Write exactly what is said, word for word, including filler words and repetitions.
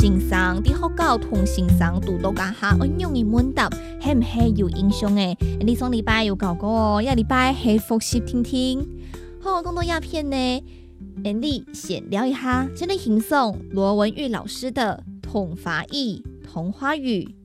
正常伫福教同先生拄到家下运用的问答，係唔係有影響嘅？你上禮拜有教過哦，一禮拜係複習聽聽。好，講到鴉片呢，你先聊一下，先嚟欣賞羅文玉老師的《童話語》《童話語》。